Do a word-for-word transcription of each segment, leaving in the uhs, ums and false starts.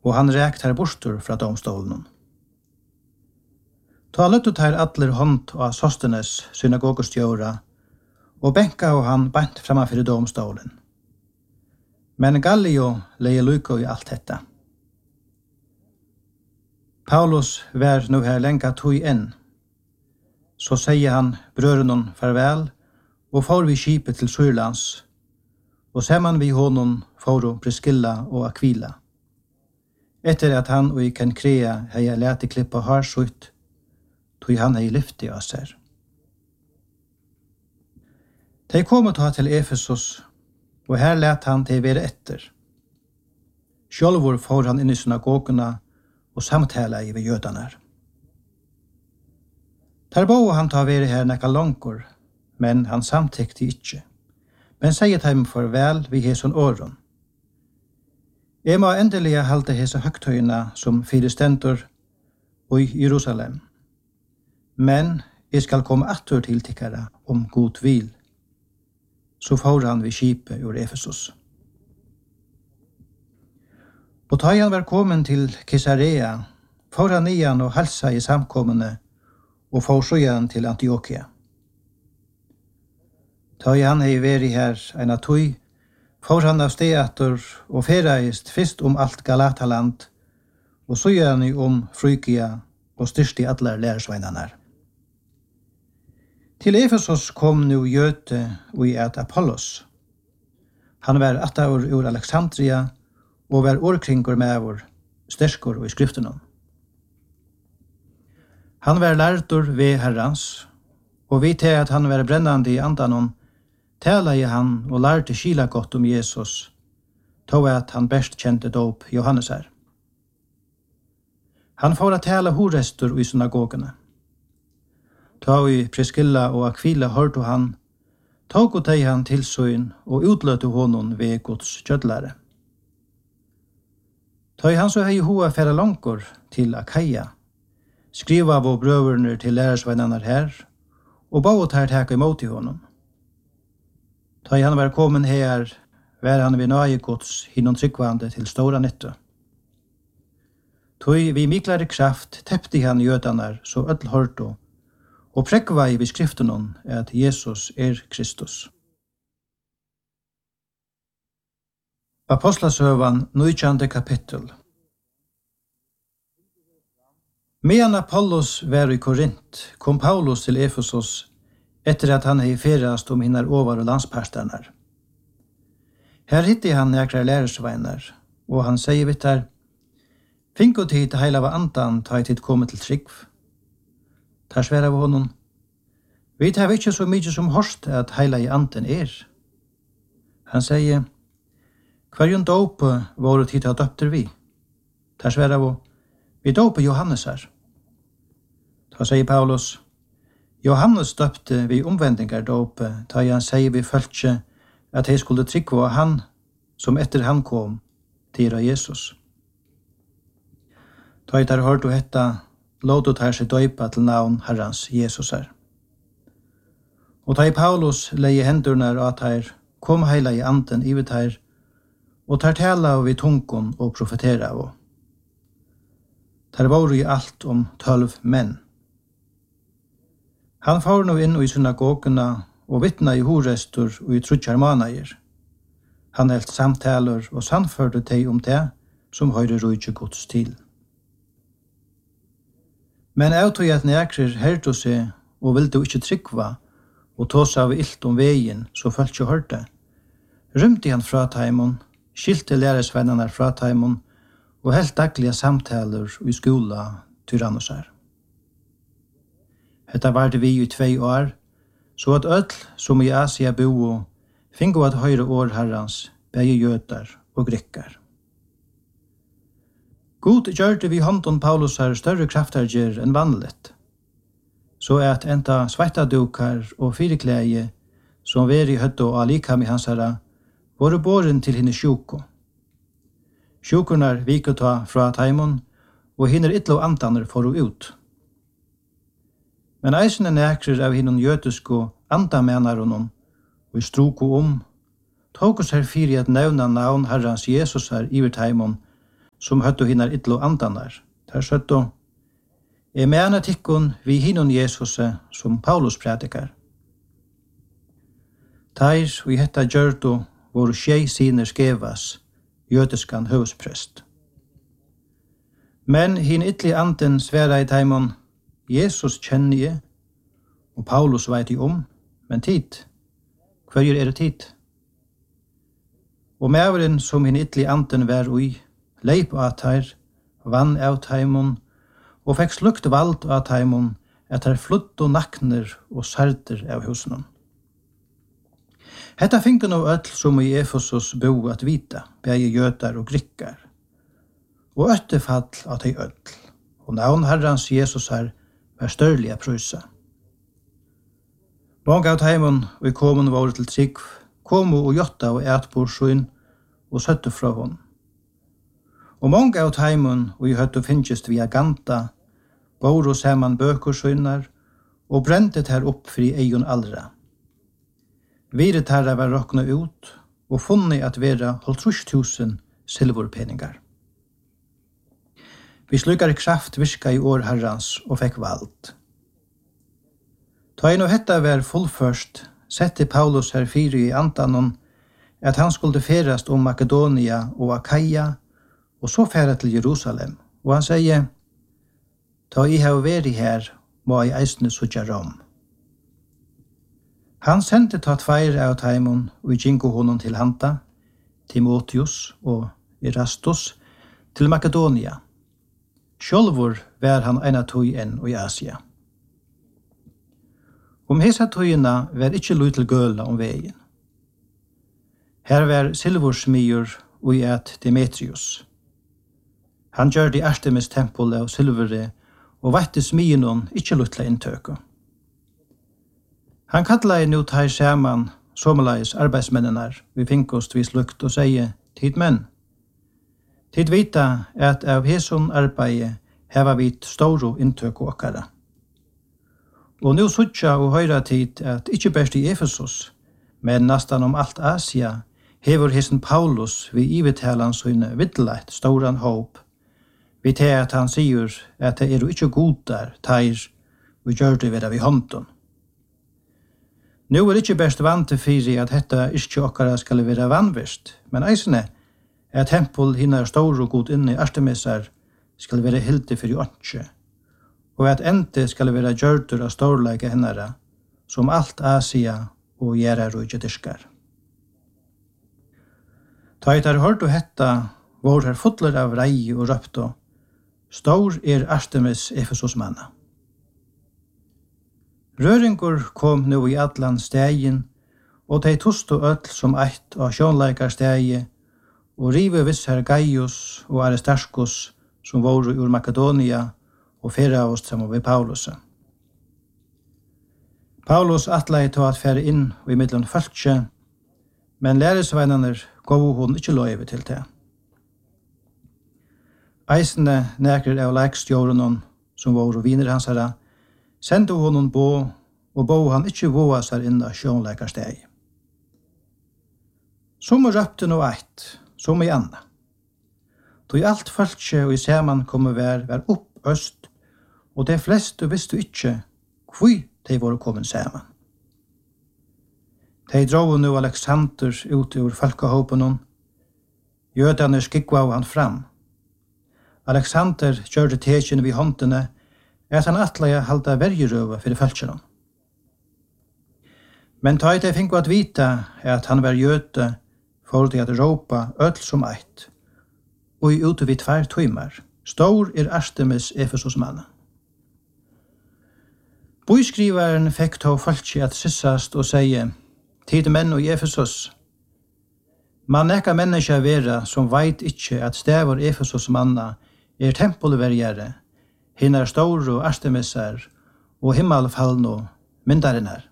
og han rekt her bortur fra domstolen. Ta løttet her atler hånd av Sostenes synagogostjóra, og benka og han bant framafyrir domstolen. Men Gallio leie lyko i alt detta. Paulus var nu her lenga tog enn. Så sier han brørenon farvel, og får vi skipet til Syrlands, og saman vi honom får Priscilla og Aquila. Etter at han og i Kenkrea hei leti klippa harsutt, tog han hei lyfti av seg. De kom til Efesos, og her let han til være etter. Sjølvor får han inn i synagogene og samtala i ved jødene. Der bo han ta være her nekka langkor, men han samtykte ikke. Men sier dem farvel vi heson åren. Jeg må endelig halte hese høgtøyene som fire stendur i Jerusalem. Men jeg skal komme atter til tikkere om god vil. Så får han vi skipet ur Efesos. Og da han var kommet til Caesarea, får han igjen og halsa i samkommende, og får så igjen til Antiokia. Da han hei vært her en av tog, får han av steater og ferreist først om alt Galataland, og så igjen om Frygia og styrst i alle lærersveinene. Til Efesos kom nu Göte og i et Apollos. Han var attaur ur Alexandria og var årkringur med vår sterskor og i skriftene. Han var lærtur ved Herrans, og vi til at han var brennande i andanon, tala i han og lærte skila godt om Jesus, tog at han best kjente dåp Johannes her. Han får at tala horestur i synagogene. Ta i Priscilla og Aquila hørte han, tog og teg han til søyn og utløte honom ved Guds kjødlare. Ta i han så hei hoa færa langkor til Akaia, skriva av brøverne til lærersvennerne her, og baut her teka imot i honom. Ta i han var kommet her, var han ved nøye Guds hinnom tryggvande til stora nytte. Tog vi miklare kraft teppte han jødanar så öll hørte, og prekva i beskriften at Jesus er Kristus. Apostlasøvan, nitjande kapittel. Medan Apollos var i Korint, kom Paulus til Efesos etter at han hei ferast om hinnar over og landsparstanar. Her hitti han nekra lærersveinar, og han sier vitt her, «Finko tid heila av andan ta i tid komme til trygg». Tar sværa av honom. Vi tar ikke så mye som hørst at heila i anden er. Han sier, «Hverjon dåpe våre tid av døpter vi?» Tar sværa av, «Vi dåpe Johannes her». Da sier Paulus, «Johannes døpte vi omvendingar dåpe, da han sier vi følte at jeg skulle trykke av han som etter han kom til Jesus». Da jeg tar hørt og hetta, låt her seg døypa til navn Herrans Jesus her. Og da Paulus leie hendurna at her, kom heila i anden i vidt her, og tar tala av i tungen og profetera av. Der var i alt om tølv menn. Han får nå inn i synagogene og vittna i horestur og i trutjar manager. Han helt samtaler og sannførte teg om det som høyre rujtje gods til. Men jeg tog at nekrer hørte seg og ville ikke tryggva og tås av ilt om veien så følte ikke hørte. Rymte han fra taimon, skilte læresvennerne fra taimon og helt daglige samtaler i skola til Rannosar. Hetta var det vi i tvei år, så at ødel som i Asia bo fingo at høyre år herrans, begge jøtar og grekkar. God gjørte vi hånden Paulus her større krafterger enn vanligt, så at enta svettadukar og fireklæge som var i høtta og alikam i hans herra, var båren til henne sjoko. Sjokornar vikota fra taimon, og hinner ytlo andaner for å ut. Men eisen er nekrer av hinnon jøtusko andamenaronon, og i stroko om, tog oss her fyrir at nevna navn herrans Jesus her iver taimon, som høttu hinnar idlo andanar. Der søttu, «Jeg mener tikkun vi hinnon Jesuse som Paulus prædikar». Teir og i hetta gjørdu voru sjei siner skevas, jødiskan høvsprest. Men hin idli anden sværa i teimon, Jesus kjenner jeg, og Paulus veit i om, men tid, hverjer er det tid? Og mæveren som hin idli anden vær ui, leip av teir, vann av teimon, og fekk slukt vald av teimon, at her flutt og nakner og sarder av husnum. Hetta finkur no öll som i Efesos bo at vita, bægi jøtar og grikkar, og öttefall av tei öll, og navn Herrans Jesus her var størliga prysa. Mange av teimon og i komun var til trygg, komu og jotta og etbor sjøyn og søttu fra hon. Og mange av teimon og i høttu finnst via ganta, bor saman bøkur sjøynar, og brentet her opp fri eion allra. Viret herra var rokna ut, og funnet at vera halvtrus tusen silverpeningar. Vi slukar kraft virka i år herrans og fekk vald. Ta inn og hetta var fullførst, sette Paulus her fyri i antanon, at han skulle ferast om Makedonia og Akaia, og så færa til Jerusalem. Og han sier, ta i hau veri her, må i eisne sutja Rom. Han sendte ta tveir av teimon og gingo honom til handa, Timotheus og Erastus, til Makedonia. Sjálvur var han eina tøy enn og i Asia. Om hesa tøyina var ikkje lutil gøla om vegin. Her var silversmyr og i et Demetrius. Han gjør det Artemis tempel av silvere og vette smynon ikkje lutla inntøku. Han kallar nu tar saman somleis arbeidsmennenar vi finkost vi slukt og sier, tid menn. Tid vita at av heson arbeid heva vit storo inntøk okkara. Og nu suttja og høyra tid at ikkje best i Efesos, men nastan om alt Asia, hever hesen Paulus vi ivetalan søyne viddeleit storan håp, vi til at han sier at det er ikkje godar, teir, og gjør det vera vi hånden. Nu er ikkje best vant til fyri at hetta ikkje okkara skal vera vanvist, men eisne at tempel hinnar stor og god inne i Artemisar skal være hildi fyrir åndsje, og at ente skal være gjørdur av storleika hennara, som alt Asia og gjerar og diskar. Ta etter hørt og hetta, vår her fotler av rei og røpto, stor er Artemis Efesos manna. Røringur kom nu i allan stegin, og de tosto öll som eitt av sjånleikar stegi, og rive vissar Gaius og Aristarchus, som var ur Makedonia, og fyrra oss sammen ved Paulus. Paulus atlei til at fære inn i middelen fölkje, men læresveinaner gav hon ikkje løyve til det. Eisene nekrer av leikstjårenon, som var viner hans herra, sendte honom bo, og bo han ikkje voa seg inn av sjånleikarsteg. Som røpte no eit, som i anna. Då i alt fölkje og i saman komme vær, vær opp øst, og de fleste visste ikkje hvor de var kommet saman. De drog nu Alexander ut ur folkehåpen, jødane skikva av han fram. Alexander gjørte tekjen vid håndene, at han atleia halda vergerøva fyrir fölkjenom. Men ta de finko at vita at han var jøte, for de at råpa öll som eit, og i ute vid tvær tøymar, stor er Artemis Efesos manna. Boiskrivaren fekk ta fölkje at sissast og seie, tid menn og Efesos, man nekka menneska vera som veit ikkje at stavur Efesos manna er tempelvergjare, hinnar stor og Artemisar og himmelfallen og myndaren her.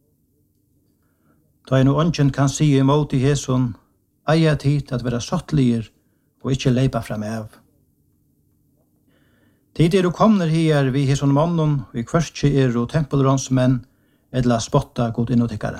Da en og ånden kan si imot i heson, eia tid at vera sottliger og ikkje leipa fram av. Tid er og komner her vi heson mannen, vi kvørstje er og tempelronsmenn, edla spotta god innotikkara.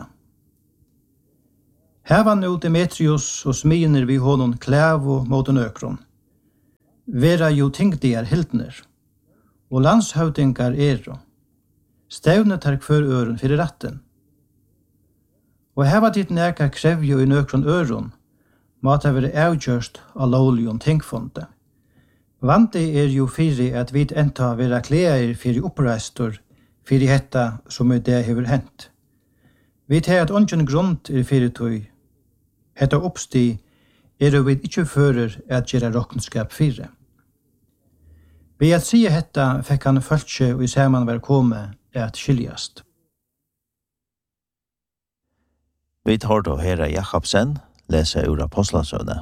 Her var nu Demetrius og sminer vi honom klæv og mot en økron. vera jo tingdigar hildner, og landshøvdingar eru. Stevnet tar kvør øren fyrir ratten. Og heva ditt neka krevju i nøkron øron, må det være avgjørst av lovligon tingfonde. Vandi er jo fyrir at vi enta vera kleir fyrir oppreistor fyrir hetta som er det hever hent. Vi tar at ongen grunnt er fyrir tøy. Hetta oppsti er jo vi ikkje fører at gjera rokkenskap fyrir. Ved at sige hetta fekk han følge og i saman var kome at skiljast. Vi tar då Hera Jakobsen lesa ur Apostlasøvne.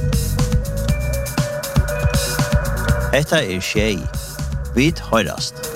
Hetta er tjej. Vi høyrast.